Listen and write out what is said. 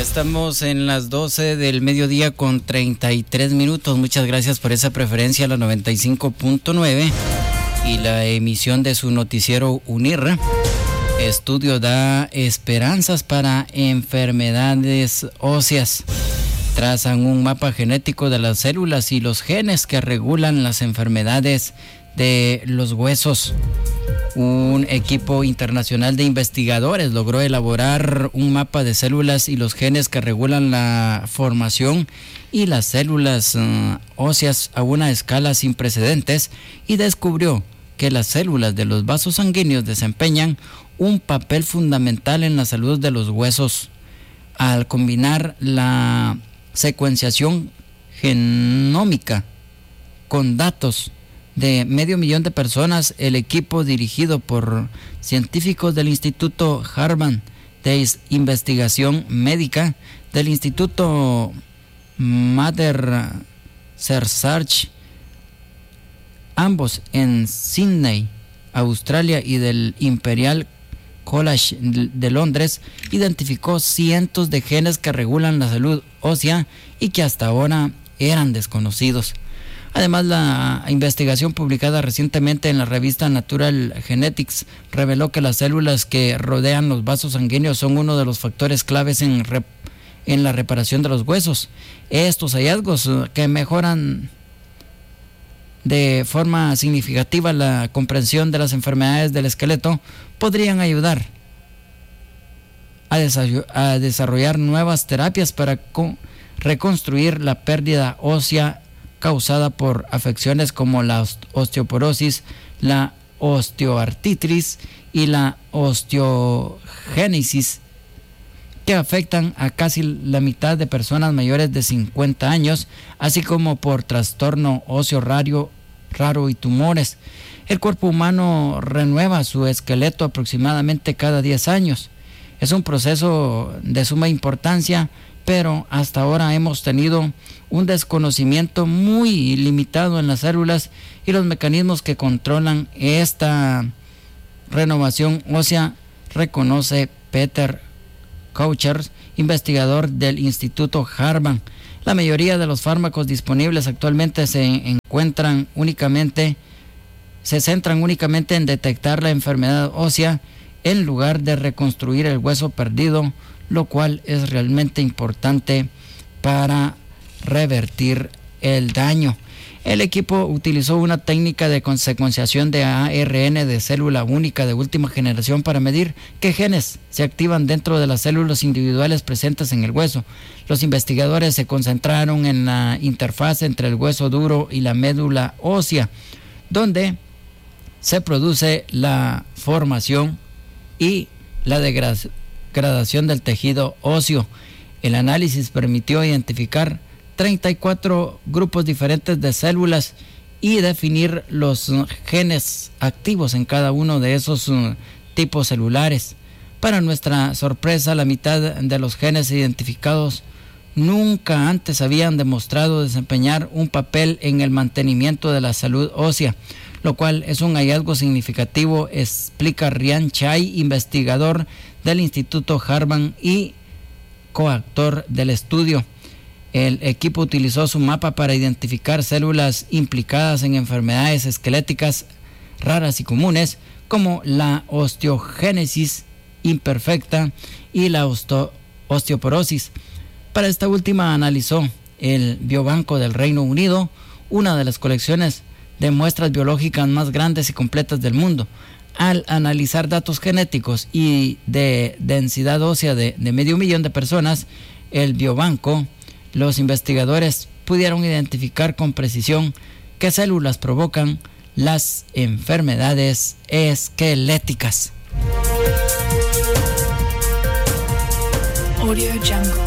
Estamos en las 12 del mediodía con 33 minutos. Muchas gracias por esa preferencia a la 95.9 y la emisión de su noticiero UNIR. Estudio da esperanzas para enfermedades óseas. Trazan un mapa genético de las células y los genes que regulan las enfermedades de los huesos. Un equipo internacional de investigadores logró elaborar un mapa de células y los genes que regulan la formación y las células óseas a una escala sin precedentes y descubrió que las células de los vasos sanguíneos desempeñan un papel fundamental en la salud de los huesos. Al combinar la secuenciación genómica con datos de 500,000 de personas, el equipo dirigido por científicos del Instituto Harvard de Investigación Médica, del Instituto Mather Research, ambos en Sydney, Australia, y del Imperial College de Londres, identificó cientos de genes que regulan la salud ósea y que hasta ahora eran desconocidos. Además, la investigación publicada recientemente en la revista Natural Genetics reveló que las células que rodean los vasos sanguíneos son uno de los factores claves en la reparación de los huesos. Estos hallazgos, que mejoran de forma significativa la comprensión de las enfermedades del esqueleto, podrían ayudar a desarrollar nuevas terapias para reconstruir la pérdida ósea causada por afecciones como la osteoporosis, la osteoartritis y la osteogénesis, que afectan a casi la mitad de personas mayores de 50 años, así como por trastorno óseo raro y tumores. El cuerpo humano renueva su esqueleto aproximadamente cada 10 años. Es un proceso de suma importancia, pero hasta ahora hemos tenido un desconocimiento muy limitado en las células y los mecanismos que controlan esta renovación ósea, reconoce Peter Coucher, investigador del Instituto Harvard. La mayoría de los fármacos disponibles actualmente se centran únicamente en detectar la enfermedad ósea en lugar de reconstruir el hueso perdido, lo cual es realmente importante para revertir el daño. El equipo utilizó una técnica de secuenciación de ARN de célula única de última generación para medir qué genes se activan dentro de las células individuales presentes en el hueso. Los investigadores se concentraron en la interfaz entre el hueso duro y la médula ósea, donde se produce la formación y la degradación del tejido óseo. El análisis permitió identificar 34 grupos diferentes de células y definir los genes activos en cada uno de esos tipos celulares. Para nuestra sorpresa, la mitad de los genes identificados nunca antes habían demostrado desempeñar un papel en el mantenimiento de la salud ósea, lo cual es un hallazgo significativo, explica Ryan Chai, investigador del Instituto Harvard y coautor del estudio. El equipo utilizó su mapa para identificar células implicadas en enfermedades esqueléticas raras y comunes, como la osteogénesis imperfecta y la osteoporosis. Para esta última analizó el Biobanco del Reino Unido, una de las colecciones de muestras biológicas más grandes y completas del mundo. Al analizar datos genéticos y de densidad ósea de 500,000 de personas, el Biobanco, los investigadores pudieron identificar con precisión qué células provocan las enfermedades esqueléticas. Audio Jungle.